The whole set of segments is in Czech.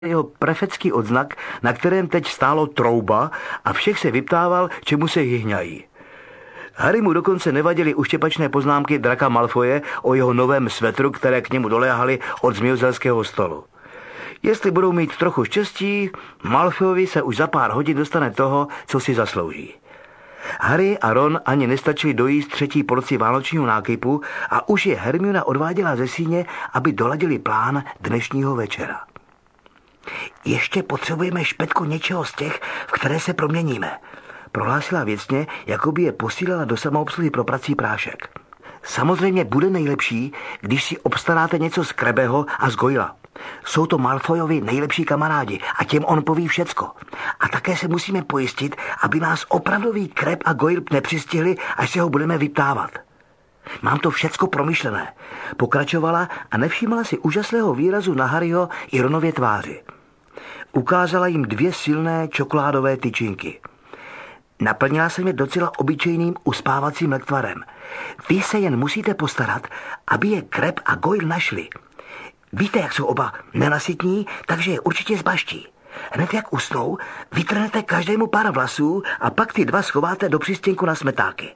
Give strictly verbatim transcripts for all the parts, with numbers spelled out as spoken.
jeho prefecký odznak, na kterém teď stálo trouba a všech se vyptával, čemu se hyhňají. Harry mu dokonce nevadily uštěpačné poznámky Draka Malfoje o jeho novém svetru, které k němu doléhaly od zmiozelského stolu. Jestli budou mít trochu štěstí, Malfoyovi se už za pár hodin dostane toho, co si zaslouží. Harry a Ron ani nestačili dojíst třetí porci vánočního nákypu a už je Hermiona odváděla ze síně, aby doladili plán dnešního večera. Ještě potřebujeme špetku něčeho z těch, v které se proměníme, prohlásila věcně, jako by je posílala do samoobsluhy pro prací prášek. Samozřejmě bude nejlepší, když si obstaráte něco z Krebeho a z Goyla. Jsou to Malfoyovi nejlepší kamarádi a těm on poví všecko. A také se musíme pojistit, aby nás opravdový Crabbe a Goyle nepřistihli, až se ho budeme vyptávat. Mám to všecko promyšlené, pokračovala a nevšímala si úžasného výrazu na Harryho i Ronově tváři. Ukázala jim dvě silné čokoládové tyčinky. Naplnila jsem je docela obyčejným uspávacím lektvarem. Vy se jen musíte postarat, aby je Crabbe a Goyle našli. Víte, jak jsou oba nenasytní, takže je určitě zbaští. Hned jak usnou, vytrhnete každému pár vlasů a pak ty dva schováte do přistěnku na smetáky.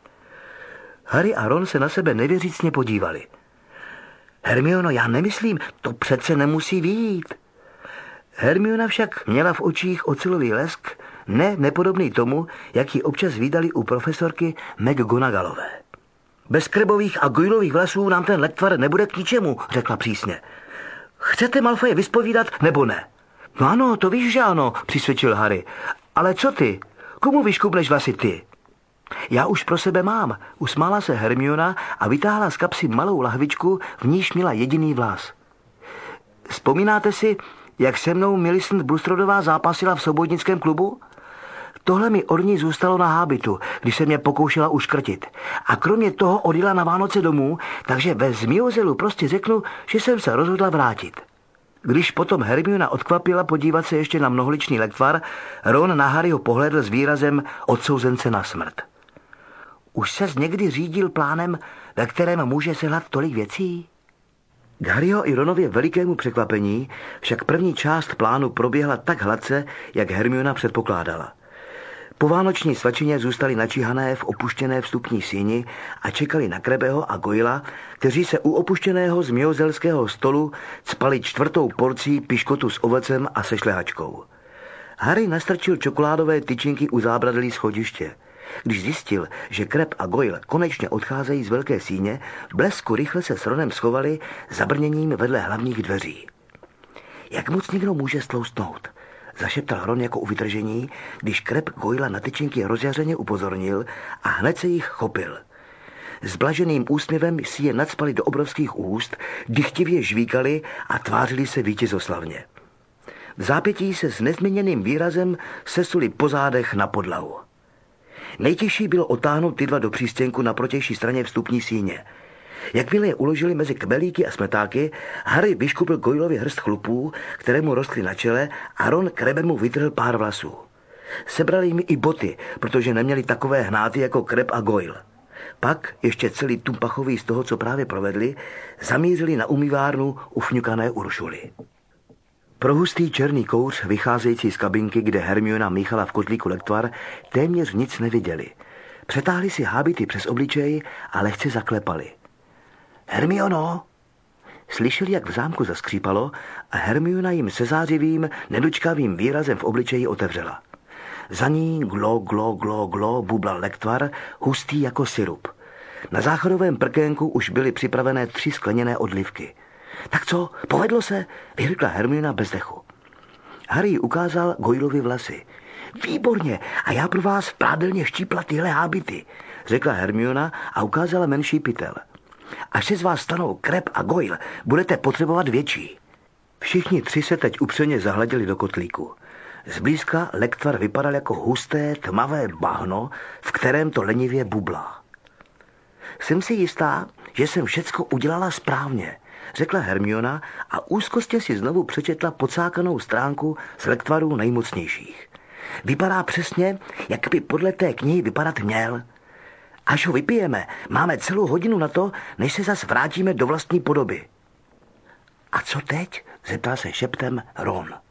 Harry a Ron se na sebe nevěřícně podívali. Hermiono, já nemyslím, to přece nemusí vyjít. Hermiona však měla v očích ocelový lesk, ne nepodobný tomu, jak ji občas vídali u profesorky McGonagallové. Bez Crabbových a Goylových vlasů nám ten lektvar nebude k ničemu, řekla přísně. Chcete Malfoje vyspovídat, nebo ne? No ano, to víš, že ano, přisvědčil Harry. Ale co ty? Komu vyškubneš vlasy ty? Já už pro sebe mám, usmála se Hermiona a vytáhla z kapsy malou lahvičku, v níž měla jediný vlas. Vzpomínáte si, jak se mnou Millicent Bulstrodová zápasila v sobotnickém klubu? Tohle mi od ní zůstalo na hábitu, když se mě pokoušela uškrtit. A kromě toho odjela na Vánoce domů, takže ve Zmiozelu prostě řeknu, že jsem se rozhodla vrátit. Když potom Hermiona odkvapila podívat se ještě na mnoholičný lektvar, Ron na Harryho pohlédl s výrazem odsouzence na smrt. Už ses někdy řídil plánem, ve kterém může sehnat tolik věcí? K Harryho i Ronově velikému překvapení však první část plánu proběhla tak hladce, jak Hermiona předpokládala. Po vánoční svačině zůstali načíhané v opuštěné vstupní síni a čekali na Crabbeho a Goyla, kteří se u opuštěného zmiozelského stolu cpali čtvrtou porcí piškotu s ovocem a se šlehačkou. Harry nastrčil čokoládové tyčinky u zábradlí schodiště. Když zjistil, že Crabbe a Goyle konečně odcházejí z velké síně, v blesku rychle se s Ronem schovali za brněním vedle hlavních dveří. Jak moc někdo může stloustnout? Zašeptal Ron jako u vytržení, když Crabbe Goyla na tyčinky rozjařeně upozornil a hned se jich chopil. S blaženým úsměvem si je nacpali do obrovských úst, dychtivě žvíkali a tvářili se vítězoslavně. V zápětí se s nezměněným výrazem sesuli po zádech na podlahu. Nejtěžší bylo otáhnout ty dva do přístěnku na protější straně vstupní síně. Jakmile je uložili mezi kbelíky a smetáky, Harry vyškupil Goylovi hrst chlupů, které mu rostly na čele, a Ron Crabbemu vytrhl pár vlasů. Sebrali jim i boty, protože neměli takové hnáty jako Crabbe a Goyle. Pak, ještě celý tumpachový z toho, co právě provedli, zamířili na umývárnu ufňukané Uršuly. Pro hustý černý kouř, vycházející z kabinky, kde Hermiona míchala v kotlíku lektvar, téměř nic neviděli. Přetáhli si hábity přes obličej a lehce zaklepali. Hermiono! Slyšeli, jak v zámku zaskřípalo a Hermiona jim se zářivým, nedočkavým výrazem v obličeji otevřela. Za ní glo, glo, glo, glo bublal lektvar, hustý jako sirup. Na záchodovém prkénku už byly připravené tři skleněné odlivky. Tak co, povedlo se? Vyhrkla Hermiona bez dechu. Harry ukázal Goylovi vlasy. Výborně, a já pro vás v prádelně štípla tyhle hábity, řekla Hermiona a ukázala menší pytel. Až se z vás stanou Crabbe a Goyle, budete potřebovat větší. Všichni tři se teď upřeně zahleděli do kotlíku. Zblízka lektvar vypadal jako husté, tmavé bahno, v kterém to lenivě bublá. Jsem si jistá, že jsem všecko udělala správně, řekla Hermiona a úzkostně si znovu přečetla pocákanou stránku z lektvarů nejmocnějších. Vypadá přesně, jak by podle té knihy vypadat měl. Až ho vypijeme, máme celou hodinu na to, než se zas vrátíme do vlastní podoby. A co teď? Zeptal se šeptem Ron.